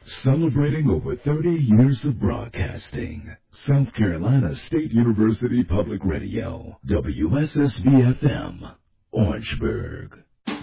Celebrating over 30 years of broadcasting. South Carolina State University Public Radio, WSSV-FM, Orangeburg.